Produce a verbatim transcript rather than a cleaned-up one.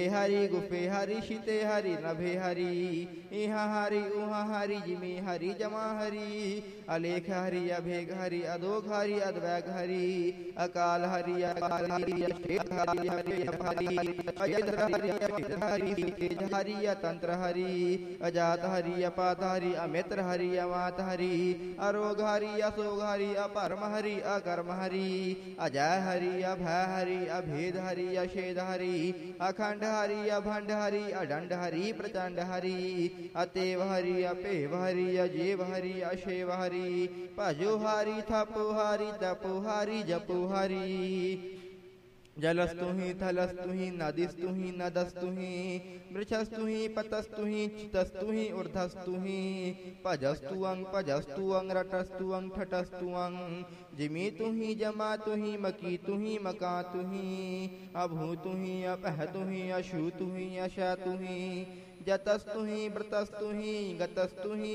हरि गुफे हरि शिते हरि नभे हरि इहा हरि उहा हरि जिमी हरि जमा हरि अलेख हरि अभेग हरि अदोघ हरि अद्वैग हरि अकाल हरि अकाल हरि अशेष हरि हरि अजय हरि हरि तेज हरि अतंत्र हरि अजात हरि अपात हरि अमित्र हरि अमात हरि अरोग हरि असोग हरि अपरम हरि अकर्म हरि अजय हरि अभय हरि अभेद हरि अशेद हरि अखंड हरि अभंड हरि अडंड हरि प्रचंड हरि अतेव हरि अपेव हरि अजेव हरि अशेव हरि भजो हरि थपो हरि तपो हरि जपो हरि जलस्तु ही थलस्तु ही नदिस्तु ही नदस्तु ही वृक्षस्तु ही पतस्तु ही चितस्तु ही ऊर्धस्तु ही पजस्तु अंग पजस्तु अंग रटस्तु अंग ठटस्तु अंग जिमीतु ही जमातु ही मकीतु ही मकातु ही अभूतु ही अपहतु ही अशूतु ही अशातु ही जतस्तु ही व्रतस्तु ही गतस्तु ही